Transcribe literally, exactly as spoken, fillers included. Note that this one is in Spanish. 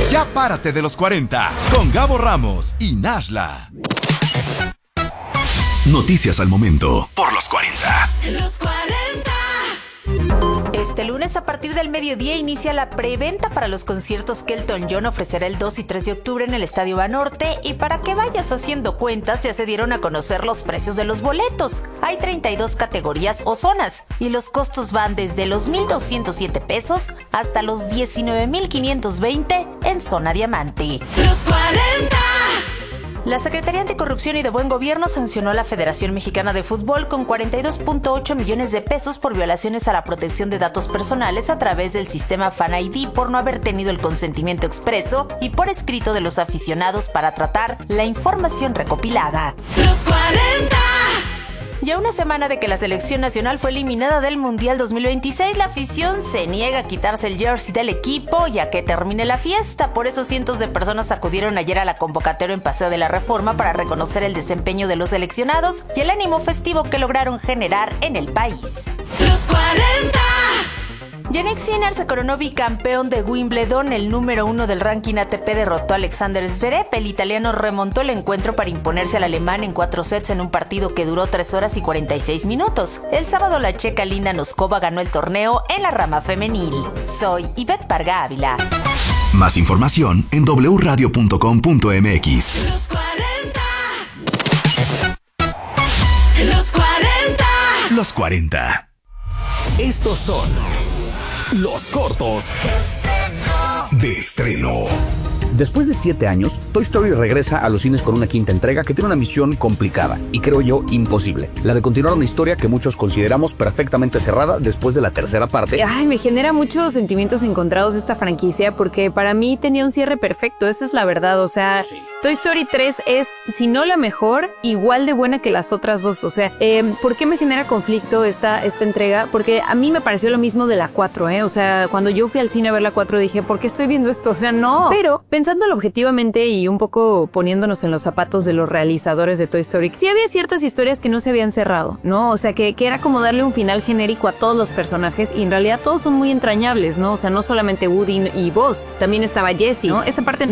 Ya párate de los cuarenta con Gabo Ramos y Nashla. Noticias al momento por los cuarenta. Los cuarenta. Este lunes a partir del mediodía inicia la preventa para los conciertos que Elton John ofrecerá el dos y tres de octubre en el Estadio Banorte, y para que vayas haciendo cuentas ya se dieron a conocer los precios de los boletos. Hay treinta y dos categorías o zonas y los costos van desde los mil doscientos siete pesos hasta los diecinueve mil quinientos veinte en zona diamante. Los cuarenta. La Secretaría Anticorrupción y de Buen Gobierno sancionó a la Federación Mexicana de Fútbol con cuarenta y dos punto ocho millones de pesos por violaciones a la protección de datos personales a través del sistema Fan I D por no haber tenido el consentimiento expreso y por escrito de los aficionados para tratar la información recopilada. Los cuarenta. Y a una semana de que la selección nacional fue eliminada del Mundial dos mil veintiséis, la afición se niega a quitarse el jersey del equipo ya que termine la fiesta. Por eso cientos de personas acudieron ayer a la convocatoria en Paseo de la Reforma para reconocer el desempeño de los seleccionados y el ánimo festivo que lograron generar en el país. Los cuarenta. Jannik Sinner se coronó bicampeón de Wimbledon. El número uno del ranking A T P derrotó a Alexander Zverev. El italiano remontó el encuentro para imponerse al alemán en cuatro sets en un partido que duró tres horas y cuarenta y seis minutos. El sábado la checa Linda Noskova ganó el torneo en la rama femenil. Soy Ivette Parga Ávila. Más información en doble u radio punto com punto m x. Los cuarenta. Los cuarenta. Los cuarenta. Estos son los cortos de estreno. Después de siete años, Toy Story regresa a los cines con una quinta entrega que tiene una misión complicada y, creo yo, imposible. La de continuar una historia que muchos consideramos perfectamente cerrada después de la tercera parte. Ay, me genera muchos sentimientos encontrados esta franquicia porque para mí tenía un cierre perfecto, esa es la verdad. O sea, sí. Toy Story tres es, si no la mejor, igual de buena que las otras dos. O sea, eh, ¿por qué me genera conflicto esta, esta entrega? Porque a mí me pareció lo mismo de la cuatro, ¿eh? O sea, cuando yo fui al cine a ver la cuatro dije, ¿por qué estoy viendo esto? O sea, no. Pero pensándolo objetivamente y un poco poniéndonos en los zapatos de los realizadores de Toy Story, sí había ciertas historias que no se habían cerrado, ¿no? O sea, que, que era como darle un final genérico a todos los personajes y en realidad todos son muy entrañables, ¿no? O sea, no solamente Woody y Buzz, también estaba Jessie, ¿no? Esa parte